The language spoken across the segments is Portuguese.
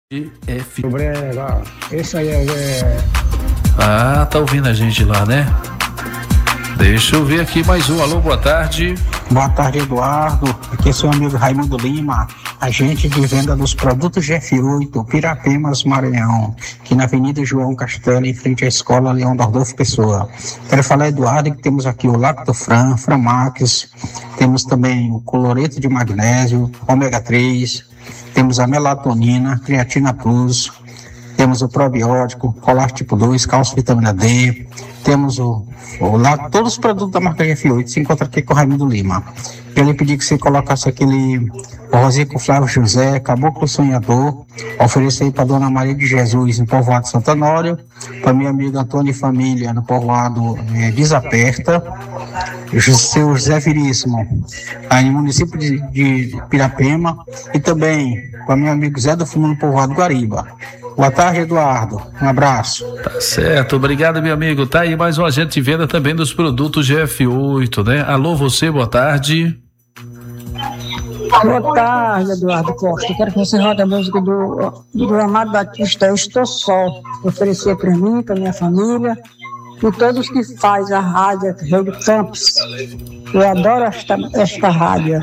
Esse aí é. Ah, tá ouvindo a gente lá, né? Deixa eu ver aqui mais um. Alô, boa tarde. Boa tarde, Eduardo. Aqui é seu amigo Raimundo Lima, agente de venda dos produtos GF8, Pirapemas, Maranhão, aqui na Avenida João Castelo, em frente à Escola Leão Dordolfo Pessoa. Quero falar, Eduardo, que temos aqui o Lactofran, Framax, temos também o cloreto de magnésio, ômega 3, temos a melatonina, creatina plus, temos o probiótico, colar tipo 2, cálcio, vitamina D, temos todos os produtos da marca GF8, se encontra aqui com o Raimundo Lima. Eu lhe pedi que você colocasse aquele rosinha com Flávio José, Caboclo Sonhador, oferecer aí para Dona Maria de Jesus, no povoado Santa Honório, para minha amiga Antônia e família, no povoado Desaperta, seu José Veríssimo, aí no município de Pirapema, e também para meu amigo Zé do Fumo, no povoado Guariba. Boa tarde, Eduardo. Um abraço. Tá certo, obrigado, meu amigo. Tá aí mais um agente de venda também dos produtos GF8, né? Alô, você, boa tarde. Boa tarde, Eduardo Costa. Eu quero que você rode a música do Amado Batista, Eu Estou Só. Oferecer para mim, para minha família e todos que fazem a rádio Campos. Eu adoro esta rádio.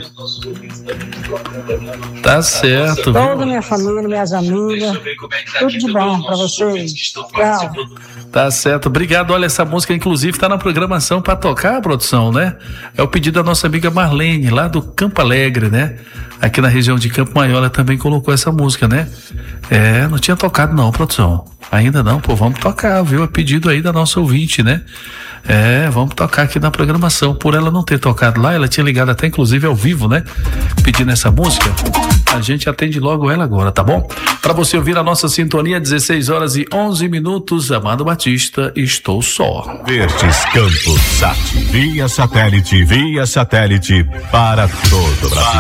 Tá certo. Toda minha família, minhas amigas, tudo de bom para vocês. Tchau. Tá certo, obrigado. Olha, essa música inclusive tá na programação para tocar, a produção, né? É o pedido da nossa amiga Marlene, lá do Campo Alegre, né? Aqui na região de Campo Maior, ela também colocou essa música, né? Não tinha tocado não, produção. Ainda não, pô, vamos tocar, viu? É pedido aí da nossa ouvinte, né? Vamos tocar aqui na programação. Por ela não ter tocado lá, ela tinha ligado até inclusive ao vivo, né? Pedindo essa música. A gente atende logo ela agora, tá bom? Para você ouvir a nossa sintonia, 16h11, Amado Batista, Estou Só. Verdes Campos Sat, via satélite para todo o Brasil.